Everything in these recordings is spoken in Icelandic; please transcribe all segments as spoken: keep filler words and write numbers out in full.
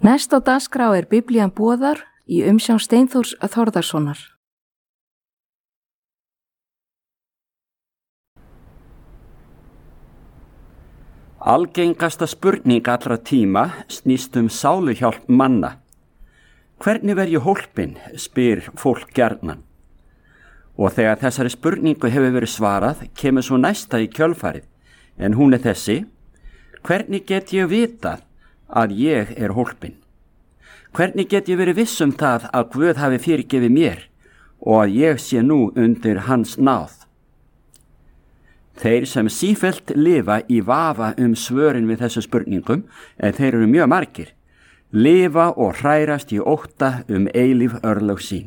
Næst á dagskrá er Biblían boðar í umsjón Steinþórs Þórðarsonar. Algengasta spurning allra tíma snýst um sáluhjálp manna. Hvernig verð ég hólpinn, spyr fólk gjarnan. Og þegar þessari spurningu hefur verið svarað, kemur svo næsta í kjölfarið, en hún er þessi: hvernig get ég vitað að ég er hólpinn? Hvernig get ég verið viss um það að Guð hafi fyrirgefið mér og að ég sé nú undir hans náð? Þeir sem sífellt lifa í vafa um svörin við þessu spurningum, en þeir eru mjög margir, lifa og hrærast í ótta um eilíf örlög sín.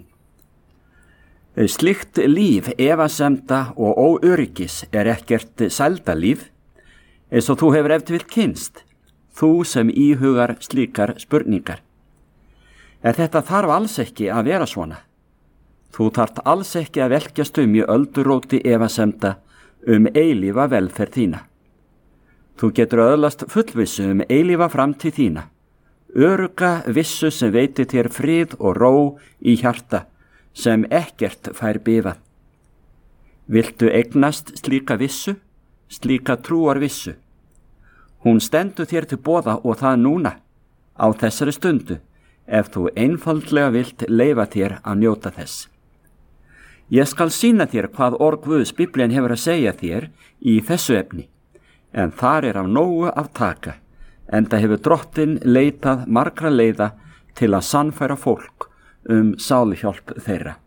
Slíkt líf efasemda og óöryggis er ekkert sældalíf, eins og þú hefur ef til vill kynnst, þú sem íhugar slíkar spurningar. En þetta þarf alls ekki að vera svona. Þú þarft alls ekki að velkjast um í ölduróti efasemda um eilífa velferð þína. Þú getur öðlast fullvissu um eilífa framtíð þína, örugga vissu sem veitir þér frið og ró í hjarta, sem ekkert fær bifað. Viltu eignast slíka vissu, slíka trúar vissu? Hún stendur þér til boða og það núna, á þessari stundu, ef þú einfaldlega vilt leyfa þér að njóta þess. Ég skal sýna þér hvað orð Guðs Biblían hefur að segja þér í þessu efni, en þar er af nógu að taka, enda hefur Drottinn leitað margra leiða til að sannfæra fólk um sáluhjálp þeirra.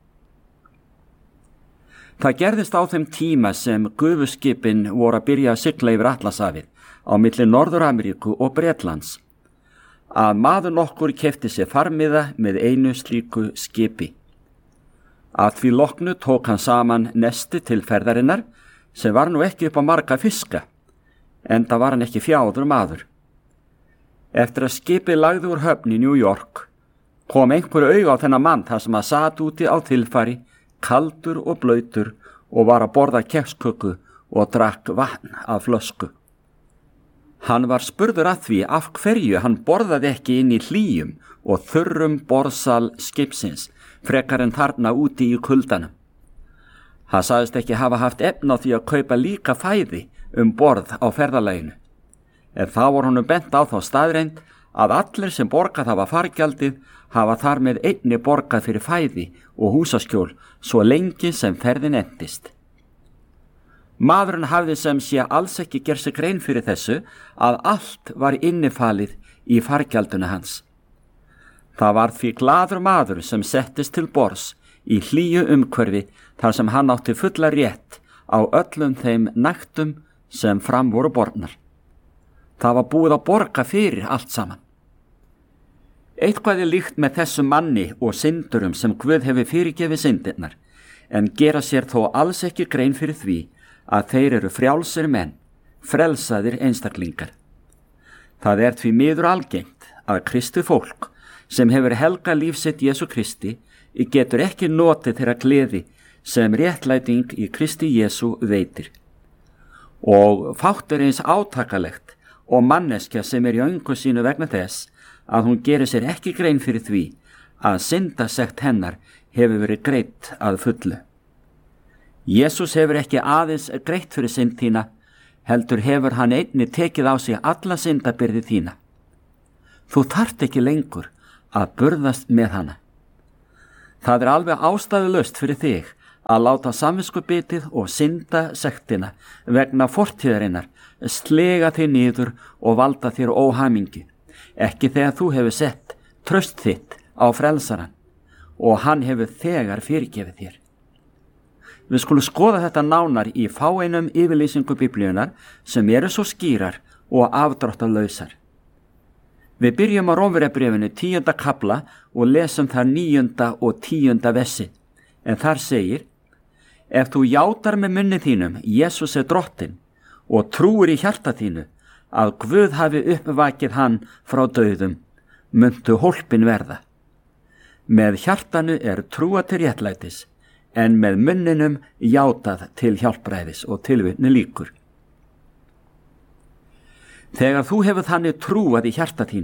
Það gerðist á þeim tíma sem gufuskipin voru að byrja að sigla yfir Atlantshafið á milli Norður-Ameríku og Bretlands, að maður nokkur keypti sér farmiða með einu slíku skipi. Að því loknu tók hann saman nesti til ferðarinnar, sem var nú ekki upp á marga fiska, enda var hann ekki fjáður maður. Eftir að skipið lagði úr höfn í New York, kom einhverju auga á þennan mann þar sem að sat úti á tilfari, kaldur og blautur, og var að borða kexköku og drakk vatn af flösku. Hann var spurður að því af hverju hann borðaði ekki inn í hlýjum og þurrum borðsal skipsins, frekar en þarna úti í kuldanum. Hann sagðist ekki hafa haft efni á því að kaupa líka fæði um borð á ferðalaginu, en þá var honum bent á þá staðreind að allir sem borgað hafa fargjaldið hafa þar með einni borgað fyrir fæði og húsaskjól svo lengi sem ferðin entist. Maðurinn hafði sem sé alls ekki gerð sig grein fyrir þessu að allt var innifalið í fargjalduna hans. Það var því glaður maður sem settist til borðs í hlýju umhverfi þar sem hann átti fulla rétt á öllum þeim nægtum sem fram voru bornar. Það var búið að borga fyrir allt saman. Eitthvað er líkt með þessum manni og syndurum sem Guð hefur fyrirgefið syndirnar, en gera sér þó alls ekki grein fyrir því að þeir eru frjálsir menn, frelsaðir einstaklingar. Það er því miður algengt að kristið fólk sem hefur helgað líf sitt Jesú Kristi getur ekki notið þeirra gleði sem réttlæting í Kristi Jesú veitir. Og fátt er eins átakalegt og manneskja sem er í öngu sínu vegna þess að hún gerir sér ekki grein fyrir því að syndasekt hennar hefur verið greitt að fullu. Jesús hefur ekki aðeins greitt fyrir synd þína, heldur hefur hann einnig tekið á sig alla syndabyrði þína. Þú þarft ekki lengur að burðast með hana. Það er alveg ástæðulaust fyrir þig að láta samviskubitið og syndasektina vegna fortíðarinnar slega þig niður og valda þér óhamingi, ekki þegar þú hefur sett traust þitt á frelsaran og hann hefur þegar fyrirgefið þér. Við skulum skoða þetta nánar í fáeinum yfirlýsingu Biblíunar sem eru svo skýrar og afdráttarlausar. Við byrjum á Rómverjabréfinu tíunda kafla og lesum þar níunda og tíunda versi, en þar segir: ef þú játar með munni þínum Jesús er Drottinn og trúir í hjarta þínu að Guð hafi uppvakið hann frá dauðum, muntu hólpin verða. Með hjartanu er trúa til réttlætis, en með munninum játað til hjálpræðis, og tilvitni lýkur. Þegar þú hefur þannig trúað í hjarta þínu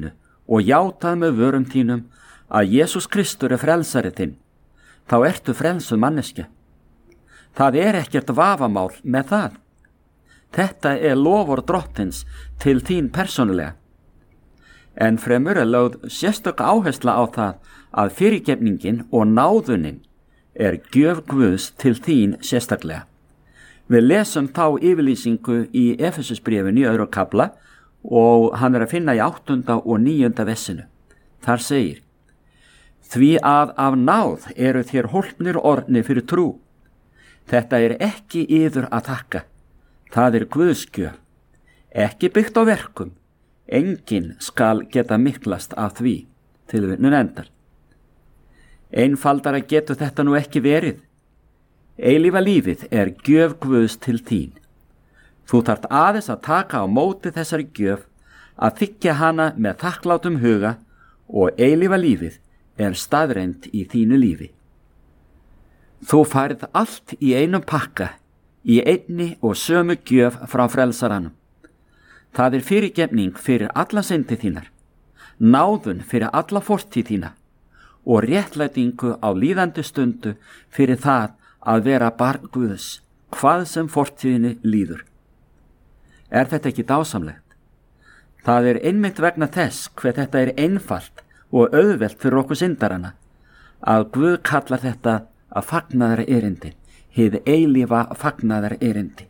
og játað með vörum þínum að Jesús Kristur er frelsari þinn, þá ertu frelsuð manneskja. Það er ekkert vafamál með það. Þetta er lofur Drottins til þín persónulega. En fremur er lögð sérstök áhersla á það að fyrirgefningin og náðunin er gjöf Guðs til þín sérstaklega. Við lesum þá yfirlýsingu í Efesusbréfinu í öðrum kafla og hann er að finna í áttunda og níunda vessinu. Þar segir: Því að af náð eru þér hólpnir orðni fyrir trú. Þetta er ekki yður að þakka. Það er Guðs gjöf, ekki byggt á verkum. Enginn skal geta miklast af því, tilvitnun endar. Einfaldara getur þetta nú ekki verið. Eilífa lífið er gjöf Guðs til þín. Þú þarft aðeins að taka á móti þessari gjöf, að þiggja hana með þakklátum huga, og eilífa lífið er staðreind í þínu lífi. Þú færð allt í einum pakka, í einni og sömu gjöf frá frelsaranum. Það er fyrirgefning fyrir alla syndi þínar, náðun fyrir alla fortíð þína og réttlætingu á líðandi stundu fyrir það að vera barn Guðs, hvað sem fortíðinni líður. Er þetta ekki dásamlegt? Það er einmitt vegna þess hver þetta er einfalt og auðvelt fyrir okkur syndarana, að Guð kallar þetta að fagnaðar erindi, hið eilífa fagnaðar erindi.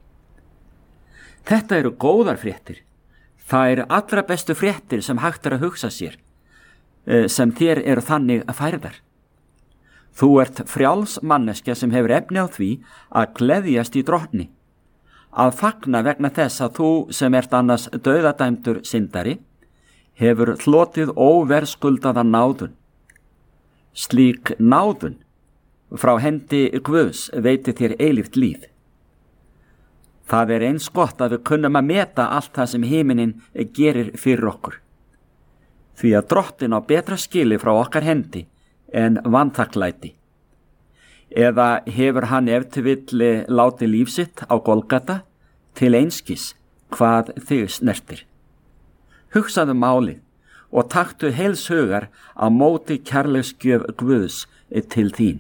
Þetta eru góðar fréttir. Það eru allra bestu fréttir sem hægt er að hugsa sér, sem þér eru þannig að færðar. Þú ert frjáls manneskja sem hefur efni á því að gleðjast í Drottni, að fagna vegna þess að þú sem ert annars dauðadæmdur syndari, hefur hlotið óverðskuldaða náðun. Slík náðun frá hendi Guðs veitir þér eilíft líf. Það er eins gott að við kunnum að meta allt það sem himinin gerir fyrir okkur. Því að Drottinn á betra skili frá okkar hendi en vanþakklæti. Eða hefur hann ef til vill látið líf sitt á Golgata til einskis hvað þig snertir. Hugsaðu málið og taktu heils hugar á móti kærleiksgjöf Guðs til þín.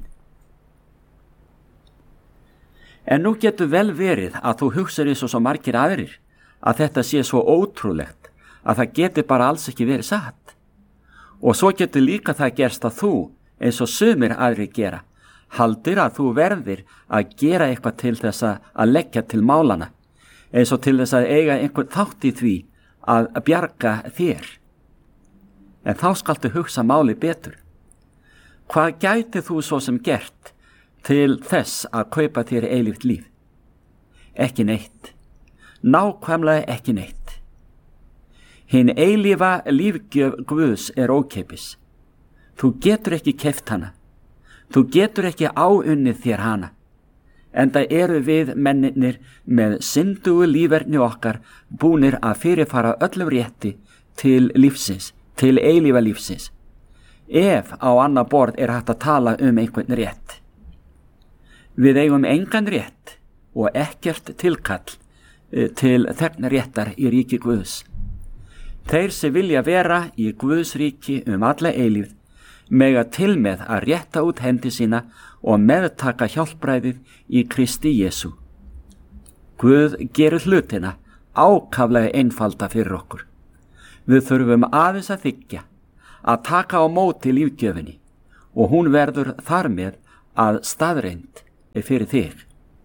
En nú getur vel verið að þú hugsar eins og svo margir aðrir að þetta sé svo ótrúlegt að það getur bara alls ekki verið satt. Og svo getur líka það gerst að þú, eins og sumir aðrir gera, haldir að þú verðir að gera eitthvað til þess að leggja til málana, eins og til þess að eiga einhvern þátt í því að bjarga þér. En þá skaltu hugsa máli betur. Hvað gæti þú svo sem gert til þess að kaupa þér eilíft líf? Ekki neitt. Nákvæmlega ekki neitt. Hinn eilífa lífgjöf Guðs er ókeypis. Þú getur ekki keypt hana. Þú getur ekki áunnið þér hana. Enda eru við mennirnir með syndugu líferni okkar búnir að fyrirfara öllum rétti til lífsins, til eilífa lífsins. Ef á annað borð er hægt að tala um einhvern rétt. Við eigum engan rétt og ekkert tilkall til þegna réttar í ríki Guðs. Þeir sem vilja vera í Guðs ríki um alla eilífð mega til með að rétta út hendi sína og meðtaka hjálpræðið í Kristi Jesú. Guð gerir hlutina ákaflega einfalda fyrir okkur. Við þurfum aðeins að þiggja, að taka á móti lífgjöfinni og hún verður þar með að staðreind fyrir þig.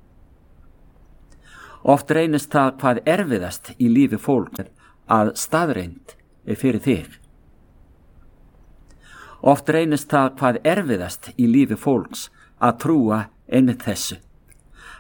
Oft reynist það hvað erfiðast í lífi fólk að staðreind fyrir þig. Oft reynist það hvað erfiðast í lífi fólks að trúa einmitt þessu.